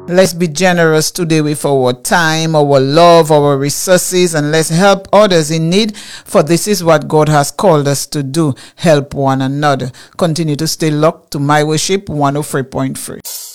Let's be generous today with our time, our love, our resources, and let's help others in need, for this is what God has called us to do, help one another. Continue to stay locked to My Worship 103.3.